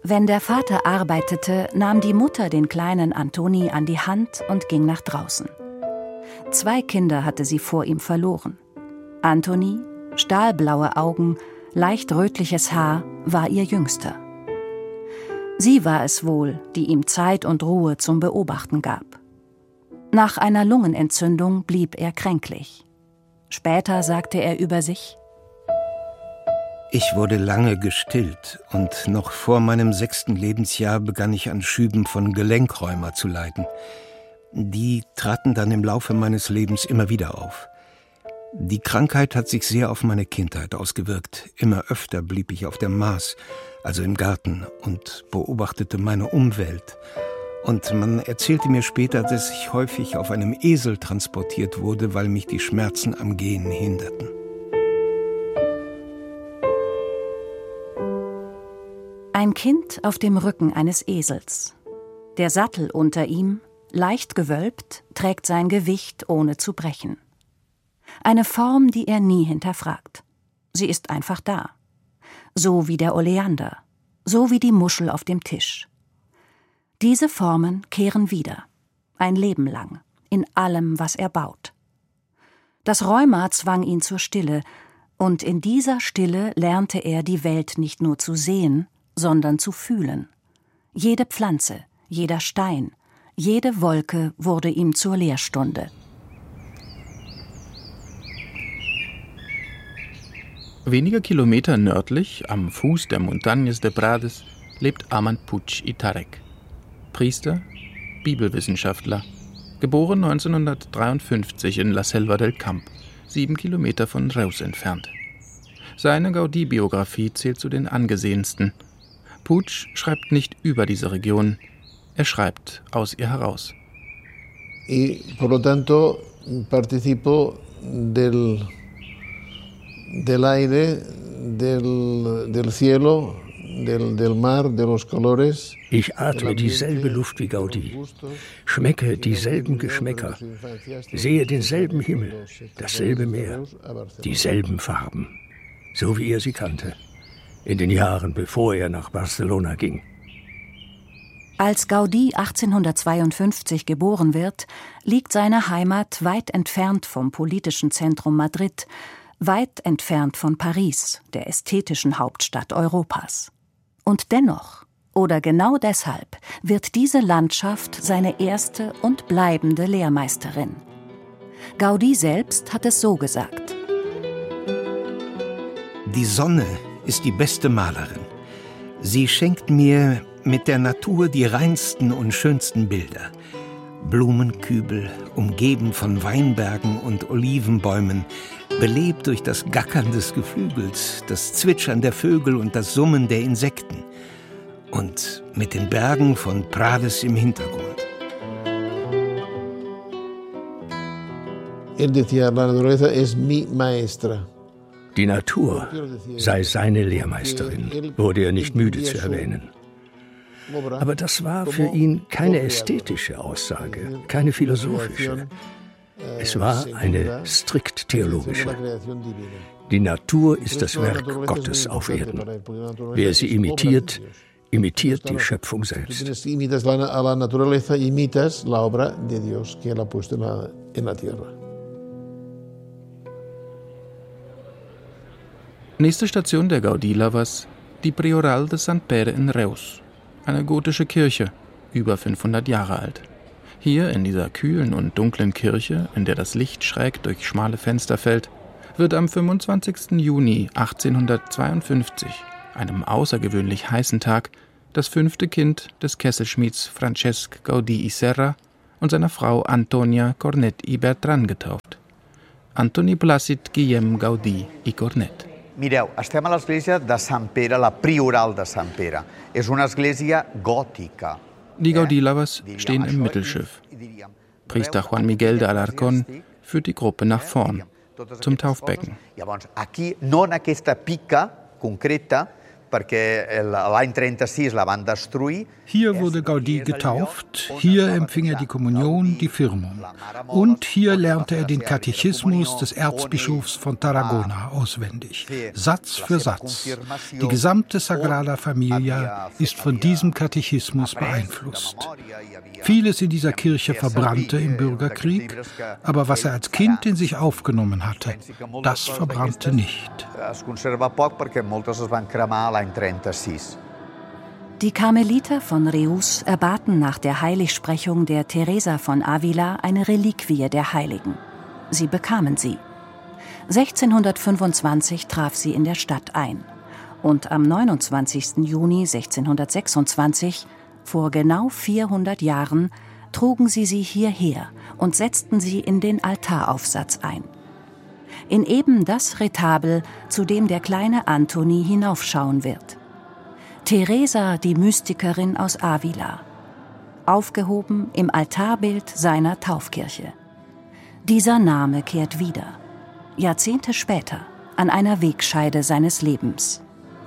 Wenn der Vater arbeitete, nahm die Mutter den kleinen Antoni an die Hand und ging nach draußen. 2 Kinder hatte sie vor ihm verloren. Antoni, stahlblaue Augen, leicht rötliches Haar, war ihr Jüngster. Sie war es wohl, die ihm Zeit und Ruhe zum Beobachten gab. Nach einer Lungenentzündung blieb er kränklich. Später sagte er über sich: Ich wurde lange gestillt und noch vor meinem 6. Lebensjahr begann ich an Schüben von Gelenkrheuma zu leiden. Die traten dann im Laufe meines Lebens immer wieder auf. Die Krankheit hat sich sehr auf meine Kindheit ausgewirkt. Immer öfter blieb ich auf der Maas, also im Garten, und beobachtete meine Umwelt. Und man erzählte mir später, dass ich häufig auf einem Esel transportiert wurde, weil mich die Schmerzen am Gehen hinderten. Ein Kind auf dem Rücken eines Esels. Der Sattel unter ihm, leicht gewölbt, trägt sein Gewicht, ohne zu brechen. Eine Form, die er nie hinterfragt. Sie ist einfach da. So wie der Oleander, so wie die Muschel auf dem Tisch. Diese Formen kehren wieder, ein Leben lang, in allem, was er baut. Das Rheuma zwang ihn zur Stille, und in dieser Stille lernte er, die Welt nicht nur zu sehen, sondern zu fühlen. Jede Pflanze, jeder Stein, jede Wolke wurde ihm zur Lehrstunde. Wenige Kilometer nördlich, am Fuß der Montañas de Prades, lebt Armand Puig i Tarek. Priester, Bibelwissenschaftler, geboren 1953 in La Selva del Camp, 7 Kilometer von Reus entfernt. Seine Gaudí-Biografie zählt zu den angesehensten. Puig schreibt nicht über diese Region, er schreibt aus ihr heraus. Y por lo tanto participo del aire, del cielo, del mar, de los colores. Ich atme dieselbe Luft wie Gaudí, schmecke dieselben Geschmäcker, sehe denselben Himmel, dasselbe Meer, dieselben Farben, so wie er sie kannte, in den Jahren, bevor er nach Barcelona ging. Als Gaudí 1852 geboren wird, liegt seine Heimat weit entfernt vom politischen Zentrum Madrid, weit entfernt von Paris, der ästhetischen Hauptstadt Europas. Und dennoch, oder genau deshalb, wird diese Landschaft seine erste und bleibende Lehrmeisterin. Gaudí selbst hat es so gesagt: Die Sonne ist die beste Malerin. Sie schenkt mir mit der Natur die reinsten und schönsten Bilder. Blumenkübel, umgeben von Weinbergen und Olivenbäumen, belebt durch das Gackern des Geflügels, das Zwitschern der Vögel und das Summen der Insekten. Und mit den Bergen von Prades im Hintergrund. Él decía, la naturaleza es mi maestra. Die Natur sei seine Lehrmeisterin, wurde er nicht müde zu erwähnen. Aber das war für ihn keine ästhetische Aussage, keine philosophische. Es war eine strikt theologische. Die Natur ist das Werk Gottes auf Erden. Wer sie imitiert, imitiert die Schöpfung selbst. Nächste Station der Gaudí-Lovers, die Prioral de Sant Pere in Reus, eine gotische Kirche, über 500 Jahre alt. Hier, in dieser kühlen und dunklen Kirche, in der das Licht schräg durch schmale Fenster fällt, wird am 25. Juni 1852, einem außergewöhnlich heißen Tag, das 5. Kind des Kesselschmieds Francesc Gaudí i Serra und seiner Frau Antonia Cornet i Bertran getauft. Antoni Plàcid Guillem Gaudí i Cornet. Mireu, estem a l'església de Sant Pere, la Prioral de Sant Pere. És una església gòtica. Die Gaudí-Lovers stehen im Mittelschiff. Priester Juan Miguel de Alarcón führt die Gruppe nach vorn, zum Taufbecken. Llavors, aquí, no en aquesta pica concreta, Hier wurde Gaudí getauft, hier empfing er die Kommunion, die Firmung. Und hier lernte er den Katechismus des Erzbischofs von Tarragona auswendig, Satz für Satz. Die gesamte Sagrada Familia ist von diesem Katechismus beeinflusst. Vieles in dieser Kirche verbrannte im Bürgerkrieg, aber was er als Kind in sich aufgenommen hatte, das verbrannte nicht. Die Karmeliter von Reus erbaten nach der Heiligsprechung der Teresa von Avila eine Reliquie der Heiligen. Sie bekamen sie. 1625 traf sie in der Stadt ein. Und am 29. Juni 1626, vor genau 400 Jahren, trugen sie hierher und setzten sie in den Altaraufsatz ein. In eben das Retabel, zu dem der kleine Antoni hinaufschauen wird. Teresa, die Mystikerin aus Avila, aufgehoben im Altarbild seiner Taufkirche. Dieser Name kehrt wieder, Jahrzehnte später, an einer Wegscheide seines Lebens.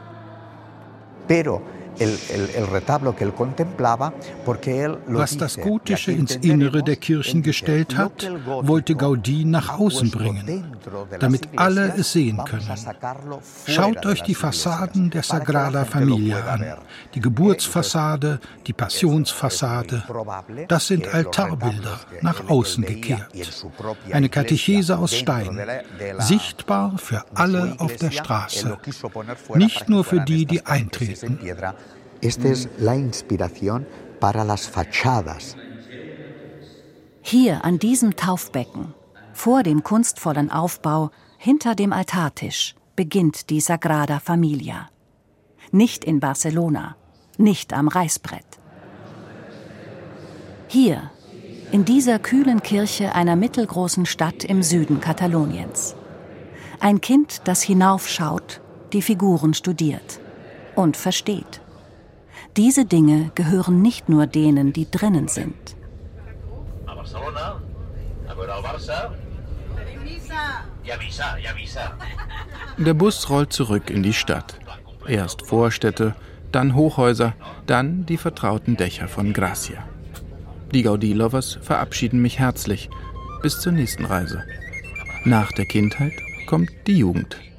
Was das Gotische ins Innere der Kirchen gestellt hat, wollte Gaudí nach außen bringen, damit alle es sehen können. Schaut euch die Fassaden der Sagrada Familia an, die Geburtsfassade, die Passionsfassade. Das sind Altarbilder, nach außen gekehrt. Eine Katechese aus Stein, sichtbar für alle auf der Straße, nicht nur für die, die eintreten. Esta es la inspiración para las fachadas. Hier an diesem Taufbecken, vor dem kunstvollen Aufbau, hinter dem Altartisch, beginnt die Sagrada Familia. Nicht in Barcelona, nicht am Reißbrett. Hier, in dieser kühlen Kirche einer mittelgroßen Stadt im Süden Kataloniens. Ein Kind, das hinaufschaut, die Figuren studiert und versteht. Diese Dinge gehören nicht nur denen, die drinnen sind. Der Bus rollt zurück in die Stadt. Erst Vorstädte, dann Hochhäuser, dann die vertrauten Dächer von Gracia. Die Gaudí-Lovers verabschieden mich herzlich. Bis zur nächsten Reise. Nach der Kindheit kommt die Jugend.